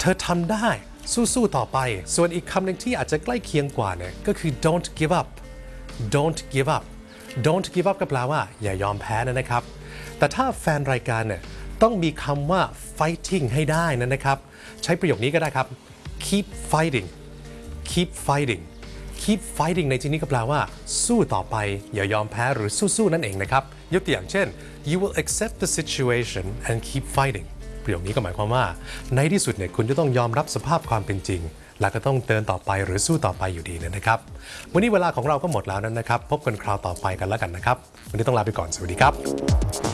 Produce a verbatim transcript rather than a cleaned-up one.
เธอทำได้สู้ๆต่อไปส่วนอีกคำหนึ่งที่อาจจะใกล้เคียงกว่าเนี่ยก็คือ don't give up don't give up don't give up ก็แปลว่าอย่ายอมแพ้นะครับแต่ถ้าแฟนรายการเนี่ยต้องมีคำว่า fighting ให้ได้นะครับใช้ประโยคนี้ก็ได้ครับ keep fighting keep fighting keep fighting ในที่นี้ก็แปลว่าสู้ต่อไปอย่ายอมแพ้หรือสู้ๆนั่นเองนะครับยกตัวอย่างเช่น you will accept the situation and keep fighting ประโยคนี้ก็หมายความว่าในที่สุดเนี่ยคุณจะต้องยอมรับสภาพความเป็นจริงและก็ต้องเดินต่อไปหรือสู้ต่อไปอยู่ดีนะครับวันนี้เวลาของเราก็หมดแล้วนั้นนะครับพบกันคราวต่อไปกันแล้วกันนะครับวันนี้ต้องลาไปก่อนสวัสดีครับ